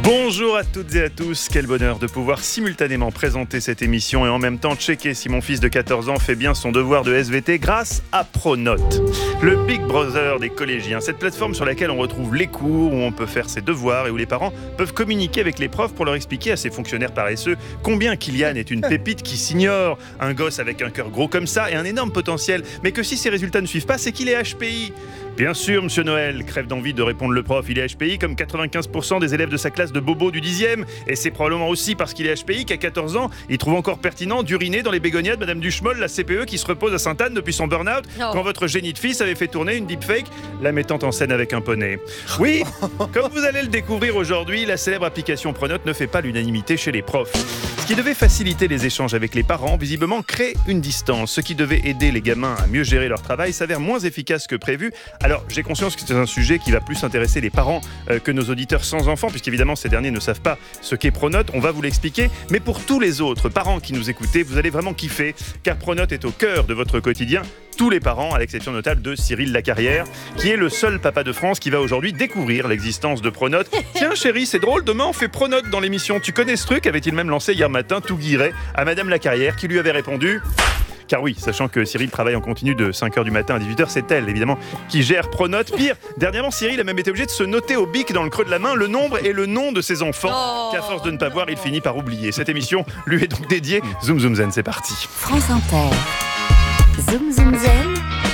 Bonjour à toutes et à tous, quel bonheur de pouvoir simultanément présenter cette émission et en même temps checker si mon fils de 14 ans fait bien son devoir de SVT grâce à Pronote, le Big Brother des collégiens, cette plateforme sur laquelle on retrouve les cours, où on peut faire ses devoirs et où les parents peuvent communiquer avec les profs pour leur expliquer à ces fonctionnaires paresseux combien Kylian est une pépite qui s'ignore, un gosse avec un cœur gros comme ça et un énorme potentiel, mais que si ses résultats ne suivent pas, c'est qu'il est HPI. Bien sûr, Monsieur Noël, crève d'envie de répondre le prof, il est HPI comme 95% des élèves de sa classe de Bobo du 10e. Et c'est probablement aussi parce qu'il est HPI qu'à 14 ans, il trouve encore pertinent d'uriner dans les bégonias de Madame Duchemol, la CPE qui se repose à Sainte-Anne depuis son burn-out, quand votre génie de fils avait fait tourner une deepfake, la mettant en scène avec un poney. Oui, comme vous allez le découvrir aujourd'hui, la célèbre application Pronote ne fait pas l'unanimité chez les profs. Ce qui devait faciliter les échanges avec les parents, visiblement crée une distance. Ce qui devait aider les gamins à mieux gérer leur travail s'avère moins efficace que prévu. Alors, j'ai conscience que c'est un sujet qui va plus intéresser les parents que nos auditeurs sans enfants, puisqu'évidemment, ces derniers ne savent pas ce qu'est Pronote. On va vous l'expliquer. Mais pour tous les autres parents qui nous écoutez, vous allez vraiment kiffer, car Pronote est au cœur de votre quotidien. Tous les parents, à l'exception notable de Cyril Lacarrière, qui est le seul papa de France qui va aujourd'hui découvrir l'existence de Pronote. Tiens chérie, c'est drôle, demain on fait Pronote dans l'émission. Tu connais ce truc? Avait-il même lancé hier matin, tout guiré, à Madame Lacarrière, qui lui avait répondu... Car oui, sachant que Cyril travaille en continu de 5h du matin à 18h, c'est elle, évidemment, qui gère Pronote. Pire, dernièrement, Cyril a même été obligé de se noter au bic dans le creux de la main le nombre et le nom de ses enfants, qu'à force de ne pas voir, il finit par oublier. Cette émission lui est donc dédiée. Zoom Zoom Zen, c'est parti. France Inter. Zoom Zoom Zen.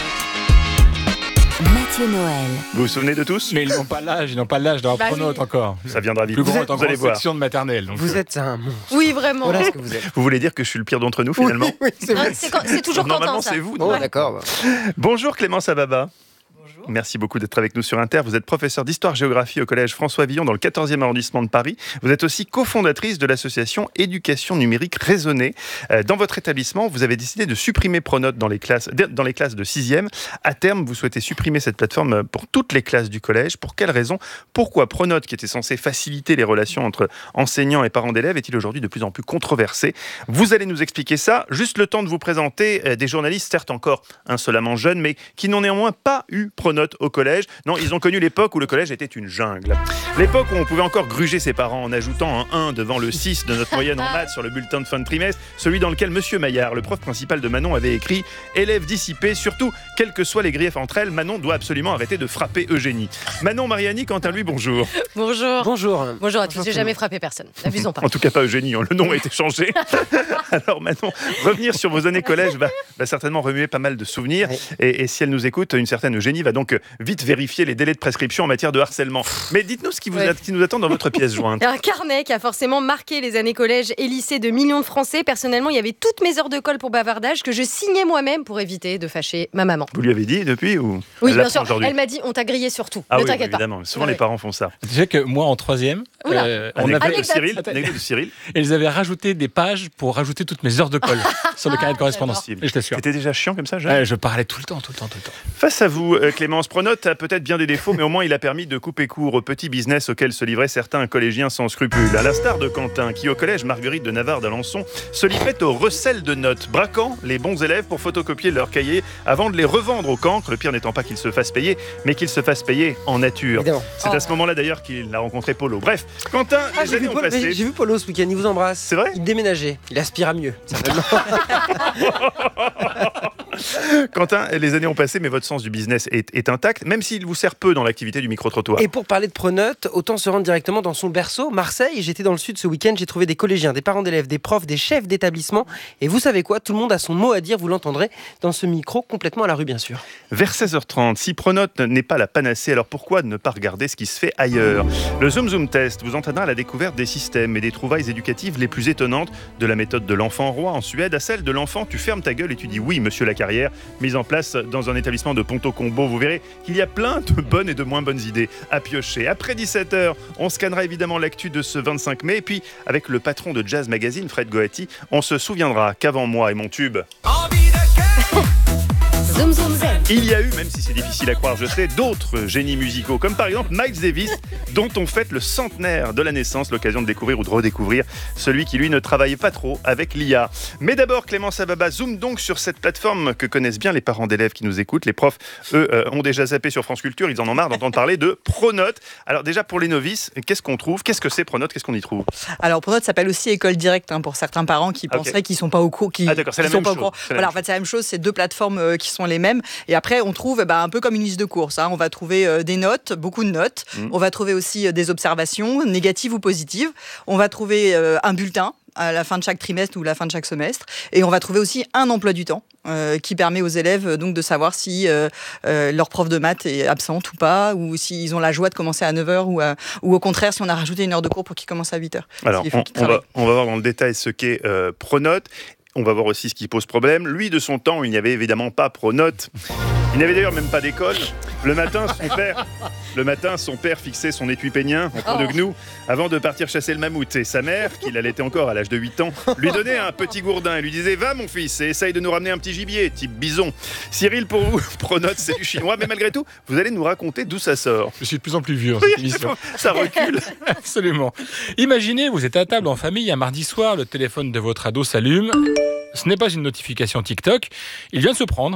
Mathieu Noël. Vous vous souvenez de tous? Mais ils n'ont pas l'âge d'avoir Pronote encore. Ça viendra vite. Plus grand est en vous allez grande voir. section de maternelle. Donc Vous êtes un monstre. Oui, vraiment. Voilà ce que vous êtes. Vous voulez dire que je suis le pire d'entre nous, finalement? Oui, c'est Non, vrai. c'est toujours Normalement, Quentin, ça. c'est vous. Oh, non? d'accord. Bonjour Clémence Ababa. Merci beaucoup d'être avec nous sur Inter. Vous êtes professeure d'histoire-géographie au collège François Villon dans le 14e arrondissement de Paris. Vous êtes aussi cofondatrice de l'association Éducation numérique raisonnée. Dans votre établissement, vous avez décidé de supprimer Pronote dans les classes de 6e. À terme, vous souhaitez supprimer cette plateforme pour toutes les classes du collège. Pour quelle raison? Pourquoi Pronote, qui était censé faciliter les relations entre enseignants et parents d'élèves, est-il aujourd'hui de plus en plus controversé? Vous allez nous expliquer ça. Juste le temps de vous présenter des journalistes, certes encore insolemment jeunes, mais qui n'ont néanmoins pas eu Pronote au collège. Non, ils ont connu l'époque où le collège était une jungle. L'époque où on pouvait encore gruger ses parents en ajoutant un 1 devant le 6 de notre moyenne en maths sur le bulletin de fin de trimestre, celui dans lequel Monsieur Maillard, le prof principal de Manon, avait écrit « Élève dissipé, surtout, quels que soient les griefs entre elles, Manon doit absolument arrêter de frapper Eugénie. » Manon Mariani, quant à lui, bonjour. Bonjour. Bonjour. Bonjour à tous. J'ai jamais frappé personne. N'abusons pas. En tout cas pas Eugénie, le nom a été changé. Alors Manon, revenir sur vos années collège va certainement remuer pas mal de souvenirs. Oui. Et si elle nous écoute, une certaine Eugénie va donc vite vérifier les délais de prescription en matière de harcèlement. Mais dites-nous ce qui nous attend dans votre pièce jointe. Un carnet qui a forcément marqué les années collège et lycée de millions de Français. Personnellement, il y avait toutes mes heures de colle pour bavardage que je signais moi-même pour éviter de fâcher ma maman. Vous lui avez dit depuis ou Oui, elle bien l'apprend sûr. aujourd'hui? Elle m'a dit on t'a grillé sur tout. Ah Ne oui, t'inquiète pas. évidemment. Souvent Ouais. les parents font ça. tu sais que moi en 3e, Oula. on Anecdote avait, de Cyril. Attends. Anecdote de Cyril. ils avaient rajouté des pages pour rajouter toutes mes heures de colle sur le carnet de correspondance. j'adore. Et je t'assure. C'était déjà chiant comme ça, jeune. Je parlais tout le temps. Face à vous, Clémence, Pronote a peut-être bien des défauts, mais au moins il a permis de couper court au petit business auquel se livraient certains collégiens sans scrupules. À l'instar de Quentin, qui au collège Marguerite de Navarre d'Alençon se livrait au recel de notes, braquant les bons élèves pour photocopier leurs cahiers avant de les revendre au cancre, le pire n'étant pas qu'ils se fassent payer, mais qu'ils se fassent payer en nature. Évidemment. C'est à ce moment-là d'ailleurs qu'il a rencontré Polo. Bref, Quentin, les J'ai années vu, ont passé. j'ai vu Polo ce week-end, il vous embrasse. C'est vrai? Il déménageait. Il aspire à mieux. Certainement. Quentin, les années ont passé, mais votre sens du business est intact, même s'il vous sert peu dans l'activité du micro-trottoir. Et pour parler de Pronote, autant se rendre directement dans son berceau, Marseille. J'étais dans le sud ce week-end, j'ai trouvé des collégiens, des parents d'élèves, des profs, des chefs d'établissement. Et vous savez quoi? Tout le monde a son mot à dire, vous l'entendrez dans ce micro, complètement à la rue bien sûr. Vers 16h30, si Pronote n'est pas la panacée, alors pourquoi ne pas regarder ce qui se fait ailleurs? Le Zoom Zoom Test vous entraînera à la découverte des systèmes et des trouvailles éducatives les plus étonnantes, de la méthode de l'enfant roi en Suède à celle de l'enfant tu fermes ta gueule et tu dis oui monsieur Lacarrière, mise en place dans un établissement de Ponto Combo. Vous verrez qu'il y a plein de bonnes et de moins bonnes idées à piocher. Après 17h, on scannera évidemment l'actu de ce 25 mai et puis avec le patron de Jazz Magazine, Fred Goati, on se souviendra qu'avant moi et mon tube... Zoom Zoom Zen. Il y a eu, même si c'est difficile à croire, je sais, d'autres génies musicaux, comme par exemple Miles Davis, dont on fête le centenaire de la naissance, l'occasion de découvrir ou de redécouvrir celui qui, lui, ne travaille pas trop avec l'IA. Mais d'abord, Clémence Ababa, zoom donc sur cette plateforme que connaissent bien les parents d'élèves qui nous écoutent. Les profs, eux, ont déjà zappé sur France Culture, ils en ont marre d'entendre parler de Pronote. Alors déjà, pour les novices, qu'est-ce qu'on trouve ? Qu'est-ce que c'est Pronote ? Qu'est-ce qu'on y trouve ? Alors Pronote s'appelle aussi École Directe pour certains parents qui penseraient qu'ils sont pas au cours. D'accord, c'est la même chose. Voilà, en fait, c'est la même chose, c'est deux plateformes qui sont les mêmes. Et après, on trouve un peu comme une liste de courses. On va trouver des notes, beaucoup de notes. On va trouver aussi des observations, négatives ou positives. On va trouver un bulletin à la fin de chaque trimestre ou la fin de chaque semestre. Et on va trouver aussi un emploi du temps qui permet aux élèves donc de savoir si leur prof de maths est absente ou pas, ou s'ils ont la joie de commencer à 9h ou au contraire si on a rajouté une heure de cours pour qu'ils commencent à 8h. Alors, on va voir dans le détail ce qu'est Pronote. On va voir aussi ce qui pose problème. Lui, de son temps, il n'y avait évidemment pas Pronote. Il n'avait d'ailleurs même pas d'école. Le matin, son père fixait son étui pénien en point de gnou avant de partir chasser le mammouth. Et sa mère, qui l'allaitait encore à l'âge de 8 ans, lui donnait un petit gourdin et lui disait « Va mon fils et essaye de nous ramener un petit gibier, type bison. » Cyril, pour vous, Pronote, c'est du chinois. Mais malgré tout, vous allez nous raconter d'où ça sort. Je suis de plus en plus vieux dans cette émission. Ça recule. Absolument. Imaginez, vous êtes à table en famille un mardi soir, le téléphone de votre ado s'allume. Ce n'est pas une notification TikTok. Il vient de se prendre